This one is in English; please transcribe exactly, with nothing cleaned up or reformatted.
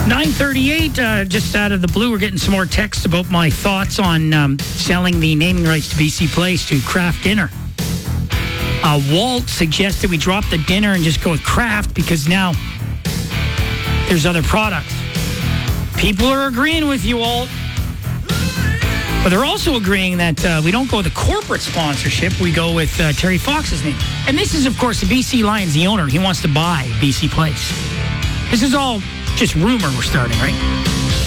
nine thirty-eight, uh, just out of the blue, we're getting some more texts about my thoughts on um, selling the naming rights to B C Place to Kraft Dinner. Uh, Walt suggested we drop the dinner and just go with Kraft because now there's other products. People are agreeing with you, Walt. But they're also agreeing that uh, we don't go with a corporate sponsorship. We go with uh, Terry Fox's name. And this is, of course, the B C Lions, the owner. He wants to buy B C Place. This is all just rumor we're starting, right?